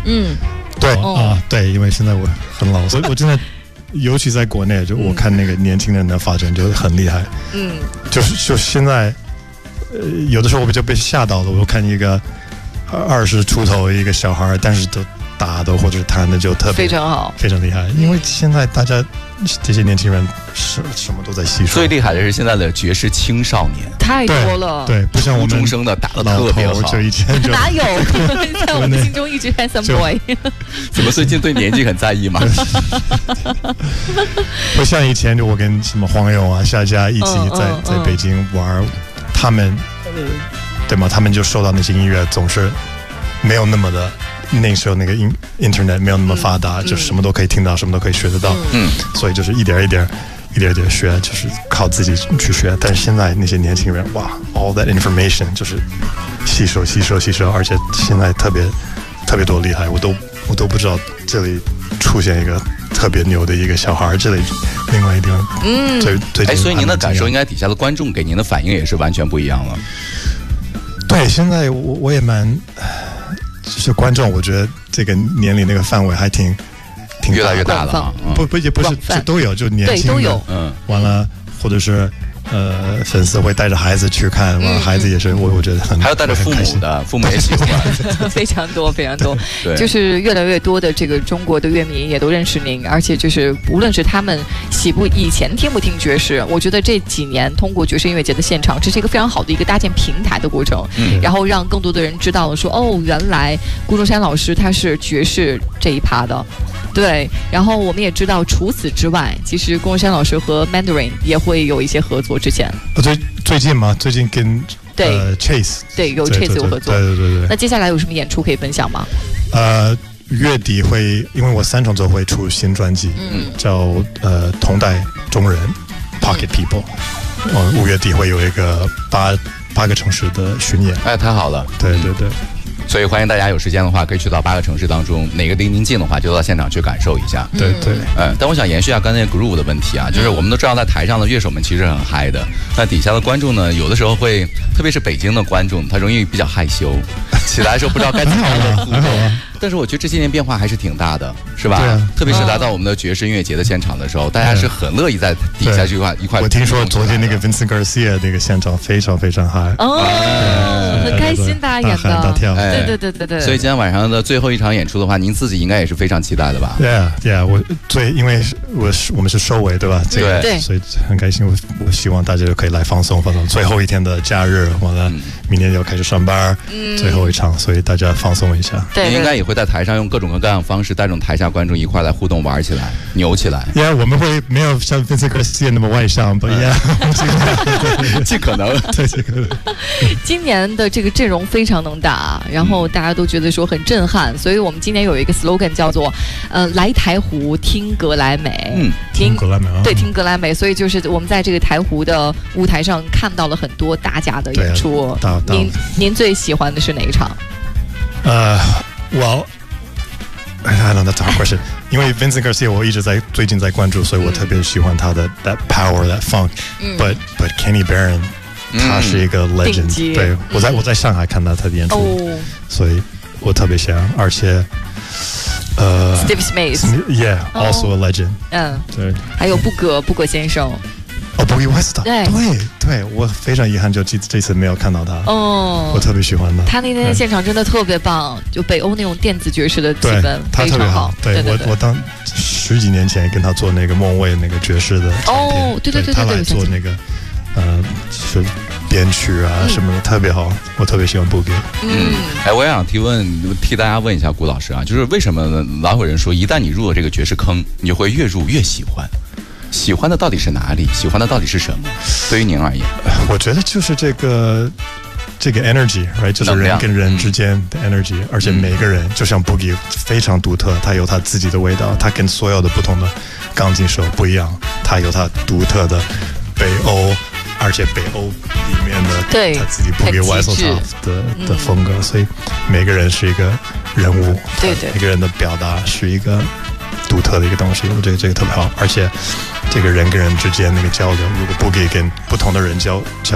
对对，因为现在我很老，所以我真的，尤其在国内，就我看那个年轻人的发展就很厉害。就现在，有的时候我就被吓到了。我看一个20出头一个小孩，但是都打的或者弹的就特别非常好， 非常厉害。因为现在大家这些年轻人什么都在吸收。 最厉害的是现在的爵士青少年， 太多了。 对，不像我们中生的打得特别好。 就以前就哪有？在我们心中一直 handsome boy。 怎么最近对年纪很在意吗？ 不像以前，就我跟什么黄勇啊、夏佳一起在北京玩，他们对吗？他们就受到那些音乐总是没有那么的。那时候那个internet 没有那么发达，就什么都可以听到，什么都可以学得到。所以就是一点一点学，就是靠自己去学。但是现在那些年轻人，哇 ，all that information 就是吸收，而且现在特别多厉害，我都不知道这里出现一个特别牛的一个小孩，这里另外一地方，最近所以您的感受应该底下的观众给您的反应也是完全不一样了。 对，现在我也蛮。就是观众，我觉得这个年龄那个范围还挺越来越大了。 也不是，这都有，就年轻的， 都有。 完了，或者是粉丝会带着孩子去看，完了孩子也是，我觉得很还有带着父母的，父母也喜欢， 非常多。 对， 就是越来越多的这个中国的乐迷也都认识您，而且就是无论是他们以前听不听爵士，我觉得这几年通过爵士音乐节的现场，这是一个非常好的一个搭建平台的过程，然后让更多的人知道了说，原来顾中山老师他是爵士这一趴的。对，然后我们也知道，除此之外，其实顾中山老师和 Mandarin 也会有一些合作。之前最近嘛，最近跟Chase 有 Chase 有合作。 对。 那接下来有什么演出可以分享吗？ 月底会，因为我3重奏会出新专辑，叫同代中人 Pocket People。5月底会有一个8个城市的巡演。 太好了。 对。 所以欢迎大家有时间的话，可以去到8个城市当中，哪个离您近的话，就到现场去感受一下。 对。 但我想延续一下刚才 groove 的问题啊，就是我们都知道，在台上的乐手们其实很嗨的，那底下的观众呢，有的时候会，特别是北京的观众，他容易比较害羞，起来的时候不知道该怎么样的互动。但是我觉得这些年变化还是挺大的，是吧？ 对啊。 特别是来到我们的爵士音乐节的现场的时候，大家是很乐意在底下去一块。 我听说昨天那个 Vincent Garcia 那个现场非常非常嗨。 很开心大家演的。 大跳。 对。 所以今天晚上的最后一场演出的话，您自己应该也是非常期待的吧？ 对啊，因为我们是收尾对吧？ 对。 所以很开心，我希望大家可以来放松。最后一天的假日，完了明天要开始上班，最后一场，所以大家放松一下。 对。 应该也会在台上用各种各样的方式带动台下观众一块来互动玩起来，扭起来。 我们会没有像 Vincent Garcia 那么外向，不尽可能。 对，尽可能。 今年的这个阵容非常能打，然后大家都觉得说很震撼，所以我们今年有一个 slogan 叫做来台湖听格莱美。 听格莱美。 对，听格莱美。所以就是我们在这个台湖的舞台上看到了很多大家的演出。您最喜欢的是哪一场 ？Well, I don't know, that's a hard question. 因为 Vincent Garcia 我一直最近在关注，所以我特别喜欢他的 that power, that funk. But Kenny Barron, 他是一个 legend. 对，我在上海看到他的演出，所以我特别想，而且 Steve Smith, yeah, also a legend. 对， 还有布格先生。 Boogie West， 对，我非常遗憾，就这次没有看到他。我特别喜欢他。 他那天现场真的特别棒，就北欧那种电子爵士的气氛非常好。 对，我当10几年前跟他做那个梦卫那个爵士的唱片， 对， 他来做那个是编曲啊什么的，特别好，我特别喜欢 Boogie。 我也想替大家问一下顾老师啊，就是为什么老有人说，一旦你入了这个爵士坑，你就会越入越喜欢？喜欢的到底是哪里？喜欢的到底是什么？对于您而言， 我觉得就是这个 energy， right？ 就是人跟人之间的 energy， 而且每个人就像 Boogie 非常独特，他有他自己的味道，他跟所有的不同的钢琴手不一样，他有他独特的北欧，而且北欧里面的他自己 Boogie West 的风格，所以每个人是一个人物， 对， 每个人的表达是一个独特的一个东西，我觉得这个特别好，而且这个人跟人之间那个交流，如果Boogie跟不同的人交